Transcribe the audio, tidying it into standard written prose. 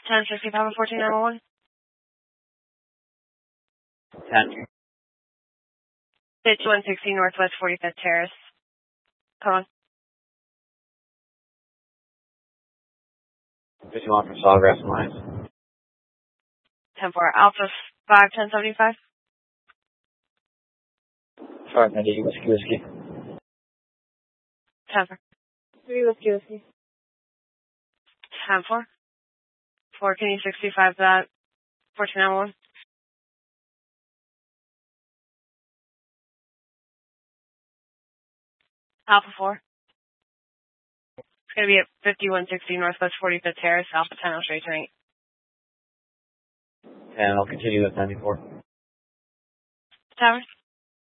1065 and 14911. 10. Pitch 160 Northwest 45th Terrace. Come on. 51 from Sawgrass Mines. 10-4. Alpha 5, 1075. 590 Whiskey. 10-4. 3 Whiskey. 10-4. 4, can you 65 that? 14911. Alpha 4. It's going to be at 5160 Northwest 45th Terrace, Alpha 10, I'll show you tonight. And I'll continue with 94. Tower.